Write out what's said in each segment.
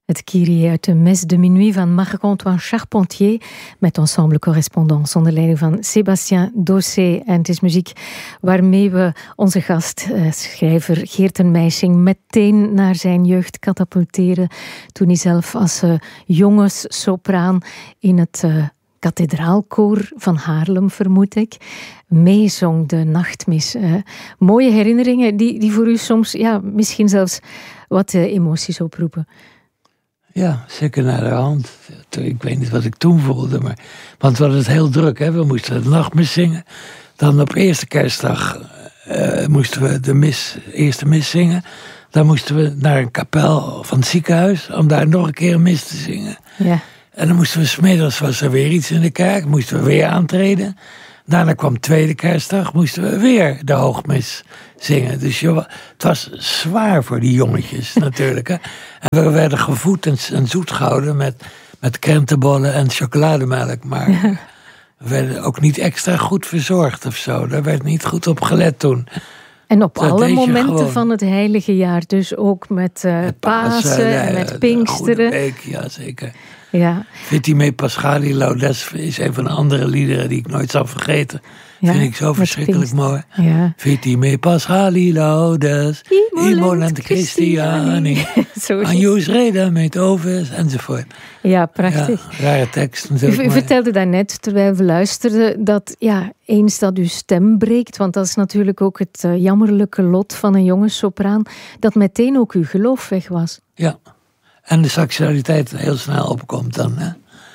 Het Kyrie uit de Messe de Minuit van Marc-Antoine Charpentier met ensemble correspondance onder leiding van Sébastien Dossé. En het is muziek waarmee we onze gast, schrijver Geerten Meijsing, meteen naar zijn jeugd katapulteren. Toen hij zelf als jongenssopraan in het kathedraalkoor van Haarlem, vermoed ik, meezong de nachtmis. Mooie herinneringen die voor u soms misschien zelfs wat emoties oproepen. Ja, zeker naar de hand. Ik weet niet wat ik toen voelde, want we hadden het heel druk. Hè? We moesten de nachtmis zingen. Dan op eerste kerstdag moesten we de eerste mis zingen. Dan moesten we naar een kapel van het ziekenhuis om daar nog een keer een mis te zingen. Ja. En dan moesten we 's middags, was er weer iets in de kerk, moesten we weer aantreden. Daarna kwam tweede kerstdag, moesten we weer de hoogmis zingen. Dus het was zwaar voor die jongetjes natuurlijk. Hè? En we werden gevoed en zoet gehouden met krentenbollen en chocolademelk. Maar we werden ook niet extra goed verzorgd of zo. Daar werd niet goed op gelet toen. En op alle momenten van het heilige jaar. Dus ook met Pasen en met Pinksteren. Week, ja, zeker. Ja. Vittime Paschalis Laudes is een van de andere liederen die ik nooit zal vergeten. Ja, vind ik zo verschrikkelijk mooi. Ja. Vittime Paschalis Laudes, Imolent Christiani, Anjus Reda met Oves, enzovoort. Ja, prachtig. Ja, rare tekst natuurlijk. U vertelde daarnet, terwijl we luisterden, dat eens dat uw stem breekt, want dat is natuurlijk ook het jammerlijke lot van een jonge sopraan, dat meteen ook uw geloof weg was. Ja. En de seksualiteit heel snel opkomt dan. Hè?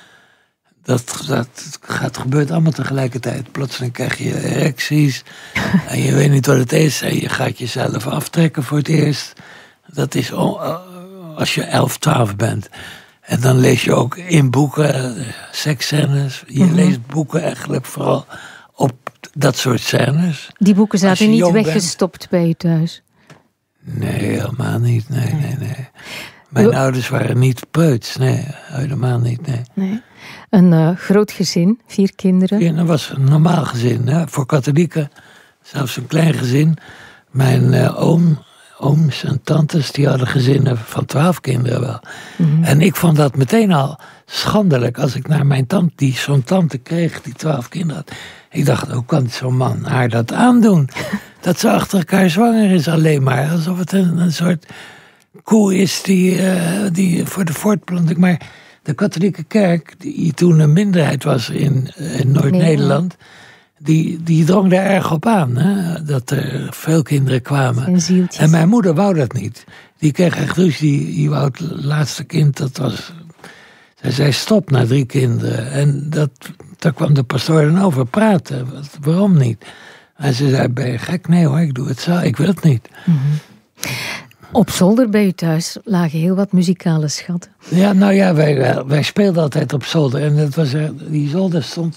Dat gebeurt allemaal tegelijkertijd. Plotseling krijg je erecties. En je weet niet wat het is. En je gaat jezelf aftrekken voor het eerst. Dat is als je 11, 12 bent. En dan lees je ook in boeken seksscènes. Je leest boeken eigenlijk vooral op dat soort scènes. Die boeken zaten niet weggestopt bij je thuis? Nee, helemaal niet. Nee. Mijn ouders waren niet preuts. Nee, helemaal niet. Nee. Een groot gezin, 4 kinderen. Ja, dat was een normaal gezin. Hè? Voor katholieken, zelfs een klein gezin. Mijn ooms en tantes, die hadden gezinnen van 12 kinderen wel. Mm-hmm. En ik vond dat meteen al schandelijk. Als ik naar mijn tante, die zo'n tante kreeg, die 12 kinderen had. Ik dacht, hoe kan zo'n man haar dat aandoen? Dat ze achter elkaar zwanger is alleen maar. Alsof het een soort koe is die voor de voortplanting. Maar de katholieke kerk, die toen een minderheid was in Noord-Nederland, die drong daar erg op aan. Hè? Dat er veel kinderen kwamen. En mijn moeder wou dat niet. Die kreeg echt ruzie. Die wou het laatste kind, dat was. Zij zei stop na 3 kinderen. En daar kwam de pastoor dan over praten. Waarom niet? En ze zei, ben je gek? Nee hoor, ik doe het zo. Ik wil het niet. Mm-hmm. Op zolder bij u thuis lagen heel wat muzikale schatten. Ja, nou ja, wij speelden altijd op zolder. En die zolder stond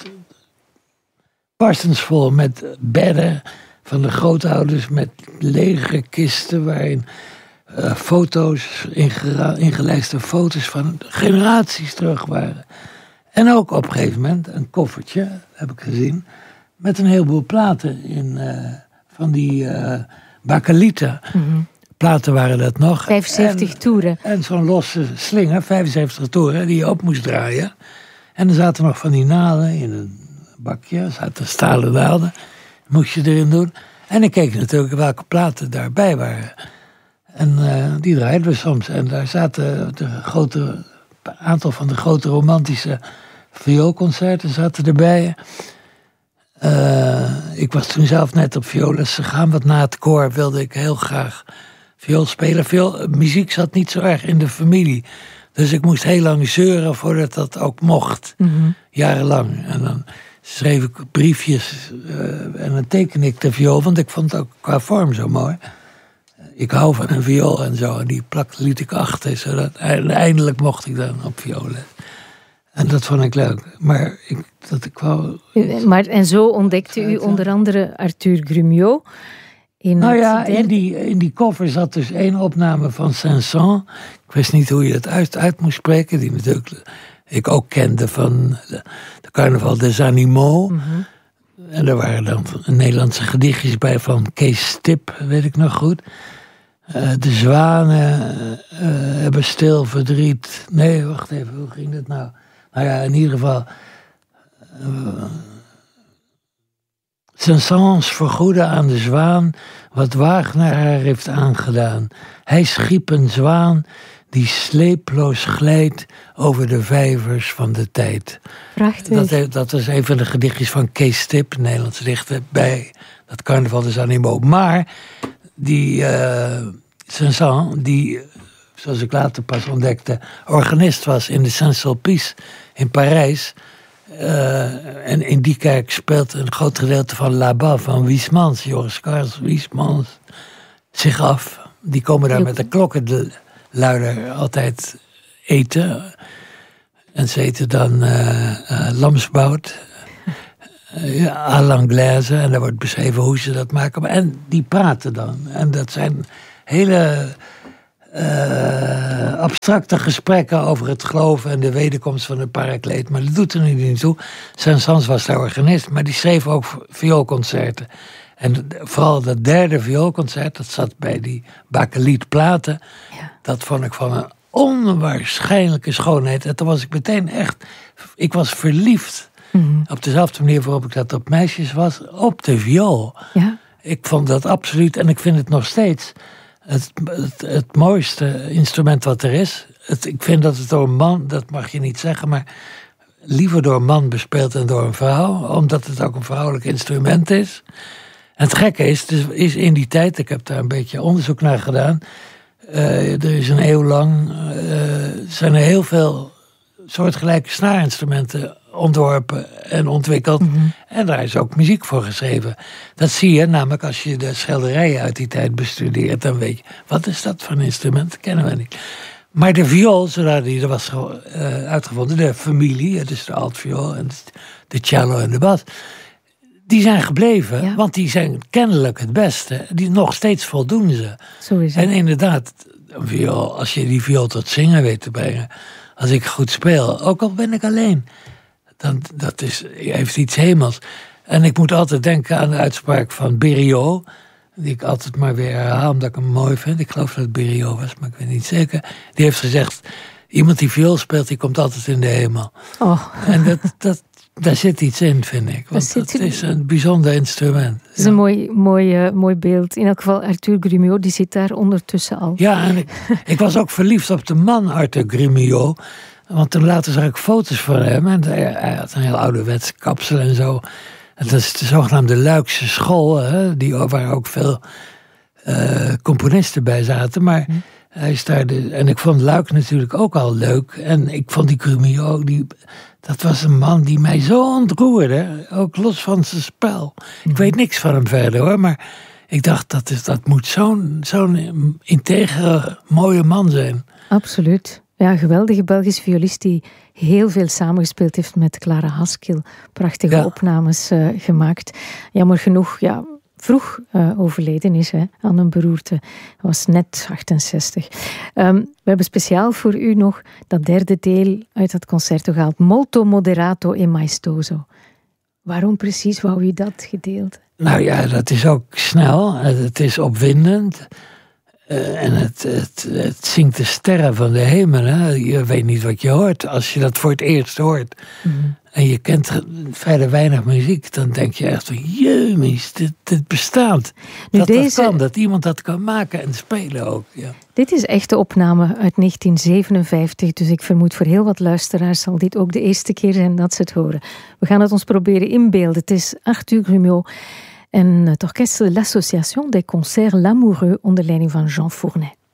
barstensvol met bedden van de grootouders, met lege kisten waarin foto's, ingelijste foto's van generaties terug waren. En ook op een gegeven moment een koffertje, heb ik gezien, met een heleboel platen van die bakelieten. Mm-hmm. Platen waren dat nog. 75 toeren. En zo'n losse slinger, 75 toeren, die je op moest draaien. En er zaten nog van die naden in een bakje, zaten stalen naalden. Moest je erin doen. En ik keek natuurlijk welke platen daarbij waren. En die draaiden we soms. En daar zaten een aantal van de grote romantische vioolconcerten zaten erbij. Ik was toen zelf net op vioolles gegaan, want na het koor wilde ik heel graag viool spelen. Veel muziek zat niet zo erg in de familie. Dus ik moest heel lang zeuren voordat dat ook mocht. Mm-hmm. Jarenlang. En dan schreef ik briefjes en dan teken ik de viool, want ik vond het ook qua vorm zo mooi. Ik hou van een viool en zo. En die liet ik achter, zodat eindelijk mocht ik dan op violen. En dat vond ik leuk. Maar en zo ontdekte u onder andere Arthur Grumiaux. In die koffer zat dus 1 opname van Saint-Saëns. Ik wist niet hoe je het uit moest spreken. Die natuurlijk ik ook kende van de Carnaval des Animaux. Mm-hmm. En er waren dan Nederlandse gedichtjes bij van Kees Stip, weet ik nog goed. De Zwanen hebben stil verdriet. Nee, wacht even, hoe ging dat nou? Nou ja, in ieder geval. Saint-Saëns vergoedde aan de zwaan wat Wagner haar heeft aangedaan. Hij schiep een zwaan die sleeploos glijdt over de vijvers van de tijd. Prachtig. Dat is een van de gedichtjes van Kees Stip, een Nederlandse dichter, bij dat Carnaval de Animaux. Maar die Saint-Saëns, die, zoals ik later pas ontdekte, organist was in de Saint-Sulpice in Parijs. En in die kerk speelt een groot gedeelte van La Bas, van Huysmans, Joris Carls Huysmans, zich af. Die komen daar met de klokkenluider altijd eten. En ze eten dan lamsbout à l'anglaise. En daar wordt beschreven hoe ze dat maken. En die praten dan. En dat zijn hele abstracte gesprekken over het geloven en de wederkomst van de parakleet. Maar dat doet er nu niet toe. Saint-Saëns was de organist, maar die schreef ook vioolconcerten. En vooral dat derde vioolconcert, dat zat bij die Bakeliet platen. Ja. Dat vond ik van een onwaarschijnlijke schoonheid. En toen was ik meteen echt, ik was verliefd. Mm-hmm. Op dezelfde manier waarop ik dat op meisjes was, op de viool. Ja. Ik vond dat absoluut, en ik vind het nog steeds het mooiste instrument wat er is. Ik vind dat het door een man, dat mag je niet zeggen, maar liever door een man bespeeld dan door een vrouw, omdat het ook een vrouwelijk instrument is. En het gekke is in die tijd, ik heb daar een beetje onderzoek naar gedaan, er is een eeuw lang, zijn er heel veel soortgelijke snaarinstrumenten ontworpen en ontwikkeld. Mm-hmm. En daar is ook muziek voor geschreven. Dat zie je namelijk als je de schilderijen uit die tijd bestudeert. Dan weet je, wat is dat voor een instrument? Dat kennen we niet. Maar de viool, zodat die er was uitgevonden, de familie, dus de altviool en de cello en de bas, die zijn gebleven, ja. Want die zijn kennelijk het beste. Die nog steeds voldoen ze. Zo is het. En inderdaad, een viool, als je die viool tot zingen weet te brengen, als ik goed speel, ook al ben ik alleen, dan heeft iets hemels. En ik moet altijd denken aan de uitspraak van Beriot, die ik altijd maar weer herhaal, omdat ik hem mooi vind. Ik geloof dat het Beriot was, maar ik weet niet zeker. Die heeft gezegd, iemand die viool speelt, die komt altijd in de hemel. Oh. En daar zit iets in, vind ik. Want het is een bijzonder instrument. Het is een mooi beeld. In elk geval Arthur Grumiaux, die zit daar ondertussen al. Ja, en ik was ook verliefd op de man Arthur Grumiaux. Want toen later zag ik foto's van hem. En hij had een heel ouderwets kapsel en zo. En dat is de zogenaamde Luikse school. Hè, waar ook veel componisten bij zaten. Maar hij is daar en ik vond Luik natuurlijk ook al leuk. En ik vond die Grumiaux, dat was een man die mij zo ontroerde. Ook los van zijn spel. Ik weet niks van hem verder hoor. Maar ik dacht, dat moet zo'n integere, mooie man zijn. Absoluut. Ja, een geweldige Belgische violist die heel veel samengespeeld heeft met Clara Haskell. Prachtige opnames gemaakt. Jammer genoeg, vroeg overleden is aan een beroerte. Hij was net 68. We hebben speciaal voor u nog dat derde deel uit dat concerto gehaald. Molto moderato e maestoso. Waarom precies wou u dat gedeelte? Nou ja, dat is ook snel. Het is opwindend. En het zingt de sterren van de hemel. Hè? Je weet niet wat je hoort. Als je dat voor het eerst hoort. Mm-hmm. En je kent verder weinig muziek. Dan denk je echt van, jemies, dit bestaat. Dat kan, dat iemand dat kan maken en spelen ook. Ja. Dit is echt de opname uit 1957. Dus ik vermoed voor heel wat luisteraars zal dit ook de eerste keer zijn dat ze het horen. We gaan het ons proberen inbeelden. Het is Arthur Grumiaux en het orkest de l'Association des Concerts L'Amoureux onder leiding van Jean Fournet.